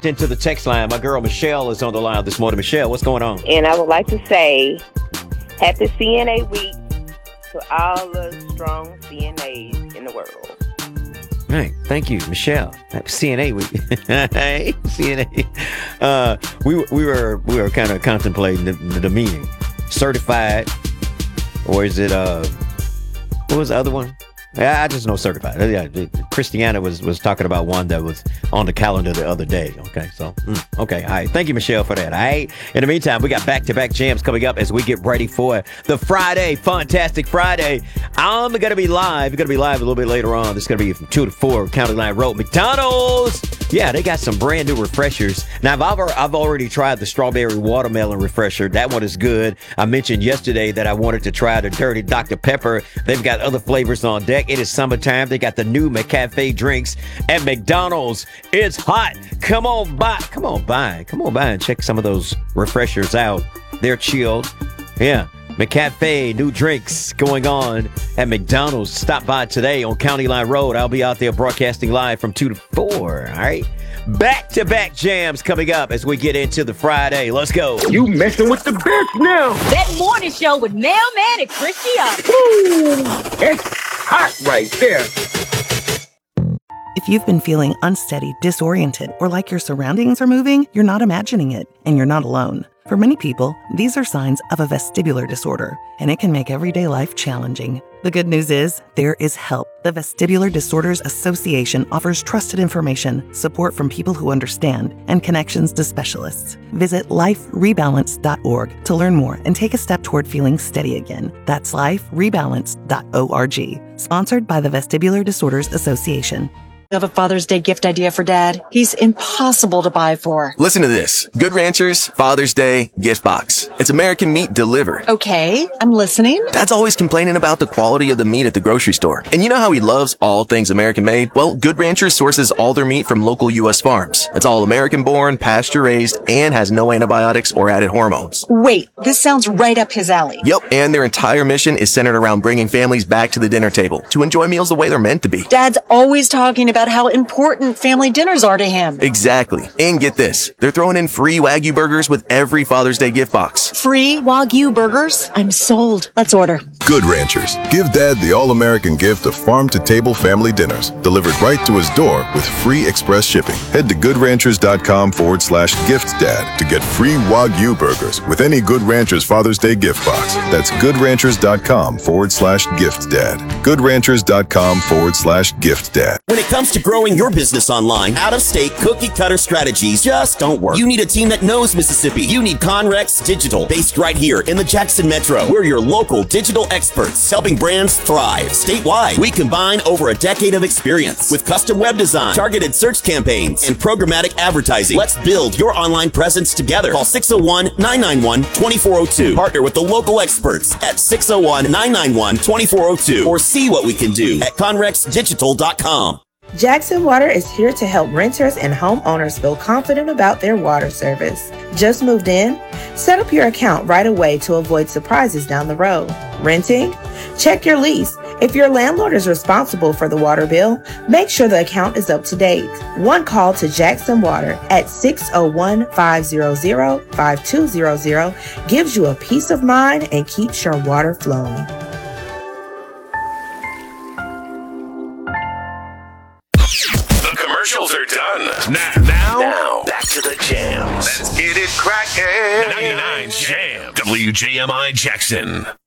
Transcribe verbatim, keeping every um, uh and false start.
tapped into the text line. My girl Michelle is on the line this morning. Michelle, what's going on? And I would like to say happy C N A week to all the strong C N As in the world. Right. Thank you, Michelle. C N A week. Hey, C N A. Uh, we we were we were kind of contemplating the, the meaning. Certified, or is it uh, what was the other one? Yeah, I just know certified. Yeah, Christiana was, was talking about one that was on the calendar the other day. Okay, so, mm, okay, all right. Thank you, Michelle, for that. All right. In the meantime, we got back-to-back jams coming up as we get ready for the Friday, Fantastic Friday. I'm going to be live. We're going to be live a little bit later on. This is going to be from two to four, County Line Road. McDonald's. Yeah, they got some brand new refreshers. Now, I've, I've already tried the strawberry watermelon refresher. That one is good. I mentioned yesterday that I wanted to try the Dirty Doctor Pepper. They've got other flavors on deck. It is summertime. They got the new McCafe drinks at McDonald's. It's hot. Come on by. Come on by. Come on by and check some of those refreshers out. They're chilled. Yeah. McCafe, new drinks going on at McDonald's. Stop by today on County Line Road. I'll be out there broadcasting live from two to four. All right. Back-to-back jams coming up as we get into the Friday. Let's go. You messing with the best now. That morning show with Mailman and Christiana. Woo! It's hot right there. If you've been feeling unsteady, disoriented, or like your surroundings are moving, you're not imagining it, and you're not alone. For many people, these are signs of a vestibular disorder, and it can make everyday life challenging. The good news is, there is help. The Vestibular Disorders Association offers trusted information, support from people who understand, and connections to specialists. Visit life rebalance dot org to learn more and take a step toward feeling steady again. That's life rebalance dot org. Sponsored by the Vestibular Disorders Association. I have a Father's Day gift idea for Dad. He's impossible to buy for. Listen to this. Good Ranchers Father's Day gift box. It's American meat delivered. Okay, I'm listening. Dad's always complaining about the quality of the meat at the grocery store. And you know how he loves all things American made? Well, Good Ranchers sources all their meat from local U S farms. It's all American born, pasture raised, and has no antibiotics or added hormones. Wait, this sounds right up his alley. Yep, and their entire mission is centered around bringing families back to the dinner table to enjoy meals the way they're meant to be. Dad's always talking about how important family dinners are to him. Exactly. And get this, they're throwing in free Wagyu burgers with every Father's Day gift box. Free Wagyu burgers? I'm sold. Let's order. Good Ranchers. Give Dad the all-American gift of farm-to-table family dinners delivered right to his door with free express shipping. Head to goodranchers.com forward slash gift dad to get free Wagyu burgers with any Good Ranchers Father's Day gift box. That's goodranchers.com forward slash gift dad. goodranchers.com forward slash gift dad. When it comes to growing your business online, out-of-state cookie-cutter strategies just don't work. You need a team that knows Mississippi. You need Conrex Digital, based right here in the Jackson Metro. We're your local digital experts, helping brands thrive statewide. We combine over a decade of experience with custom web design, targeted search campaigns, and programmatic advertising. Let's build your online presence together. Call six oh one, nine nine one, two four oh two. Partner with the local experts at six oh one, nine nine one, two four oh two or see what we can do at conrex digital dot com. Jackson Water is here to help renters and homeowners feel confident about their water service. Just moved in? Set up your account right away to avoid surprises down the road. Renting? Check your lease. If your landlord is responsible for the water bill, make sure the account is up to date. One call to Jackson Water at six oh one, five hundred, five two hundred gives you a peace of mind and keeps your water flowing. Commercials are done. Now, now, now, back to the jams. Let's get it crackin'. ninety-nine Jam. W J M I Jackson.